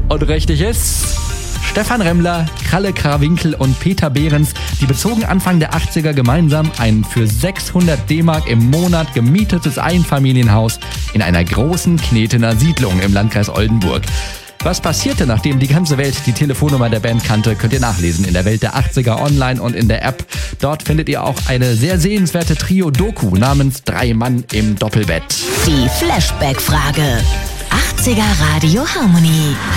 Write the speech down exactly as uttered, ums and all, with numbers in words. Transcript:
Und richtig ist... Stefan Remmler, Kralle Krawinkel und Peter Behrens, die bezogen Anfang der achtziger gemeinsam ein für sechshundert D-Mark im Monat gemietetes Einfamilienhaus in einer großen Knetener Siedlung im Landkreis Oldenburg. Was passierte, nachdem die ganze Welt die Telefonnummer der Band kannte, könnt ihr nachlesen in der Welt der achtziger online und in der App. Dort findet ihr auch eine sehr sehenswerte Trio-Doku namens Drei Mann im Doppelbett. Die Flashback-Frage. achtziger Radio Harmony.